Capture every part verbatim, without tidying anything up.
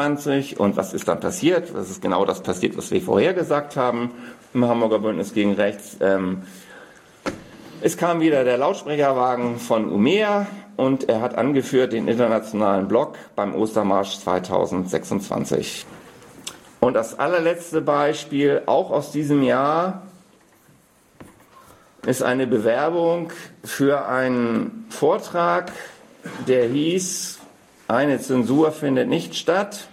Und was ist dann passiert? Was ist genau das passiert, was wir vorher gesagt haben im Hamburger Bündnis gegen Rechts? Ähm, es kam wieder der Lautsprecherwagen von Umea und er hat angeführt den internationalen Block beim Ostermarsch zweitausendsechsundzwanzig. Und das allerletzte Beispiel, auch aus diesem Jahr, ist eine Bewerbung für einen Vortrag, der hieß, eine Zensur findet nicht statt.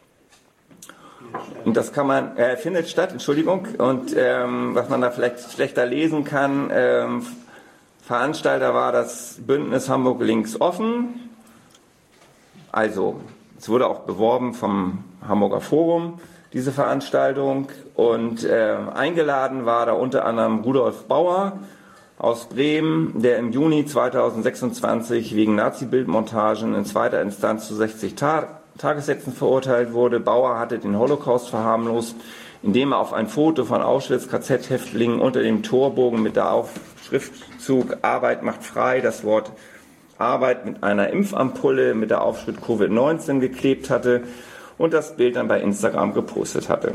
Und das kann man, äh, findet statt, Entschuldigung, und ähm, was man da vielleicht schlechter lesen kann, ähm, Veranstalter war das Bündnis Hamburg Links Offen. Also, es wurde auch beworben vom Hamburger Forum, diese Veranstaltung, und äh, eingeladen war da unter anderem Rudolf Bauer aus Bremen, der im Juni zweitausendsechsundzwanzig wegen Nazi-Bildmontagen in zweiter Instanz zu sechzig Ta- Tagessätzen verurteilt wurde. Bauer hatte den Holocaust verharmlost, indem er auf ein Foto von Auschwitz-K Z-Häftlingen unter dem Torbogen mit der Aufschriftzug Arbeit macht frei das Wort Arbeit mit einer Impfampulle mit der Aufschrift Covid neunzehn geklebt hatte und das Bild dann bei Instagram gepostet hatte.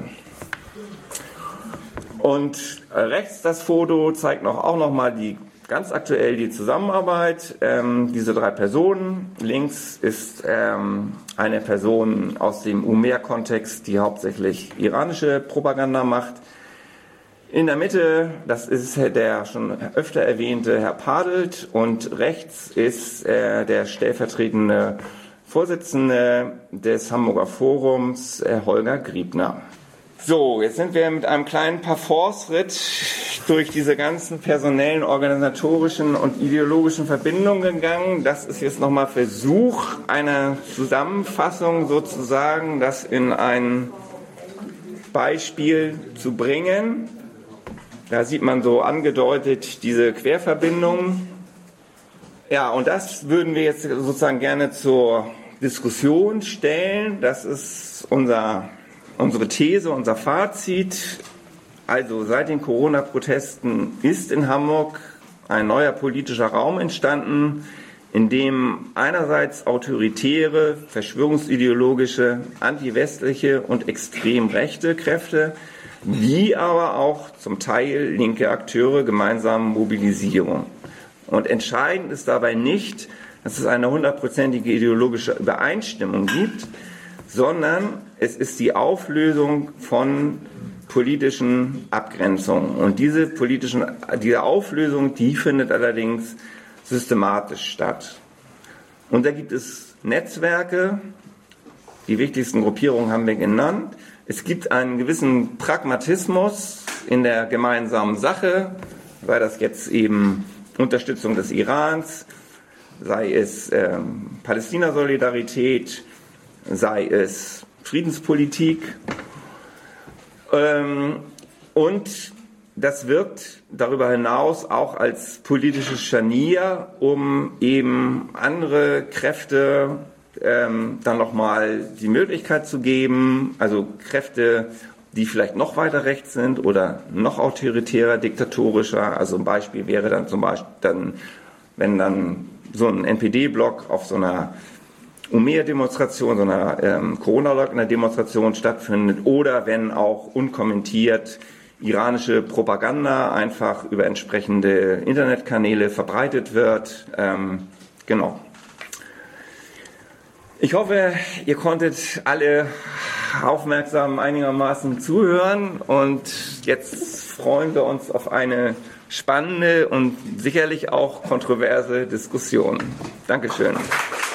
Und rechts das Foto zeigt noch, auch noch mal die, ganz aktuell die Zusammenarbeit. Ähm, diese drei Personen. Links ist ähm, eine Person aus dem Umea-Kontext, die hauptsächlich iranische Propaganda macht. In der Mitte, das ist der schon öfter erwähnte Herr Padelt, und rechts ist äh, der stellvertretende Vorsitzende des Hamburger Forums, äh, Holger Griebner. So, jetzt sind wir mit einem kleinen Parforce-Ritt durch diese ganzen personellen, organisatorischen und ideologischen Verbindungen gegangen. Das ist jetzt nochmal Versuch einer Zusammenfassung sozusagen, das in ein Beispiel zu bringen. Da sieht man so angedeutet diese Querverbindung. Ja, und das würden wir jetzt sozusagen gerne zur Diskussion stellen. Das ist unser Unsere These, unser Fazit. Also seit den Corona-Protesten ist in Hamburg ein neuer politischer Raum entstanden, in dem einerseits autoritäre, verschwörungsideologische, antiwestliche und extrem rechte Kräfte, wie aber auch zum Teil linke Akteure gemeinsam mobilisieren. Und entscheidend ist dabei nicht, dass es eine hundertprozentige ideologische Übereinstimmung gibt, sondern es ist die Auflösung von politischen Abgrenzungen. Und diese politischen, diese Auflösung, die findet allerdings systematisch statt. Und da gibt es Netzwerke, die wichtigsten Gruppierungen haben wir genannt. Es gibt einen gewissen Pragmatismus in der gemeinsamen Sache, sei das jetzt eben Unterstützung des Irans, sei es ähm, Palästina-Solidarität, sei es Friedenspolitik. Ähm, und das wirkt darüber hinaus auch als politisches Scharnier, um eben andere Kräfte ähm, dann nochmal die Möglichkeit zu geben, also Kräfte, die vielleicht noch weiter rechts sind oder noch autoritärer, diktatorischer. Also ein Beispiel wäre dann zum Beispiel, dann, wenn dann so ein N P D-Block auf so einer Umea-Demonstration, so einer ähm, Corona-Leugner-Demonstration stattfindet, oder wenn auch unkommentiert iranische Propaganda einfach über entsprechende Internetkanäle verbreitet wird. Ähm, genau. Ich hoffe, ihr konntet alle aufmerksam einigermaßen zuhören, und jetzt freuen wir uns auf eine spannende und sicherlich auch kontroverse Diskussion. Dankeschön.